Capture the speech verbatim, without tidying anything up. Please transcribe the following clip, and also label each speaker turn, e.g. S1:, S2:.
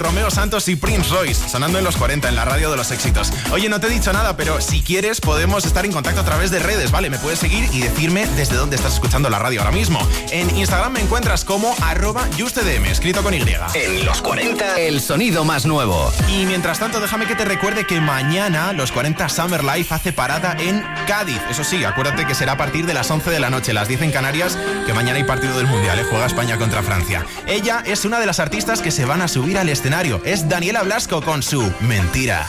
S1: Romeo Santos y Prince Royce, sonando en los cuarenta en la radio de los éxitos. Oye, no te he dicho nada, pero si quieres podemos estar en contacto a través de redes, ¿vale? Me puedes seguir y decirme desde dónde estás escuchando la radio ahora mismo. En Instagram me encuentras como arroba justdm, escrito con Y.
S2: En los cuarenta, el sonido más nuevo.
S1: Y mientras tanto, déjame que te recuerde que mañana los cuarenta Summer Life hace parada en Cádiz. Eso sí, acuérdate que será a partir de las once de la noche, las diez en Canarias, que mañana hay partido del Mundial, ¿eh? Juega España contra Francia. Ella es una de las artistas que se van a subir al escenario. Es Daniela Blasco con su Mentira.